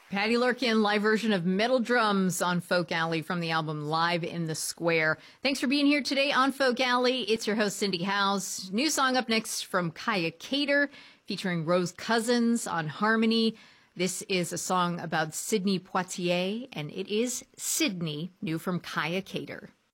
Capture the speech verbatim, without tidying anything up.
Patty Lurkin, live version of Metal Drums on Folk Alley from the album Live in the Square. Thanks for being here today on Folk Alley. It's your host, Cindy Howes. New song up next from Kaya Cater, featuring Rose Cousins on harmony. This is a song about Sidney Poitier, and it is Sydney, new from Kaya Cater.